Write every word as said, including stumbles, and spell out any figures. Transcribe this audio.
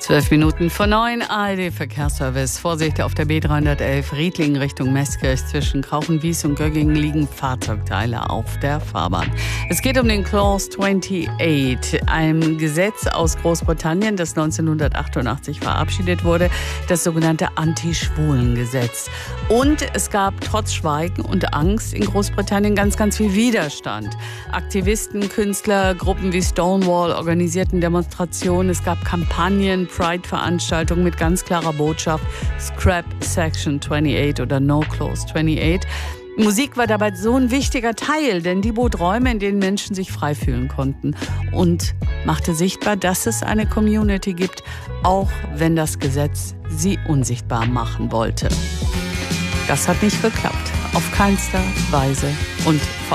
Zwölf Minuten vor neun, A R D-Verkehrsservice. Vorsicht auf der B dreihundertelf Riedlingen Richtung Meßkirch. Zwischen Krauchenwies und Göggingen liegen Fahrzeugteile auf der Fahrbahn. Es geht um den Clause achtundachtzig, ein Gesetz aus Großbritannien, das neunzehnhundertachtundachtzig verabschiedet wurde, das sogenannte Anti-Schwulen-Gesetz. Und es gab trotz Schweigen und Angst in Großbritannien ganz, ganz viel Widerstand. Aktivisten, Künstler, Gruppen wie Stonewall organisierten Demonstrationen. Es gab Kampagnen, Pride-Veranstaltungen mit ganz klarer Botschaft: Scrap Section achtundachtzig oder No Clause achtundachtzig. Musik war dabei so ein wichtiger Teil, denn die bot Räume, in denen Menschen sich frei fühlen konnten und machte sichtbar, dass es eine Community gibt, auch wenn das Gesetz sie unsichtbar machen wollte. Das hat nicht geklappt, auf keinster Weise und vor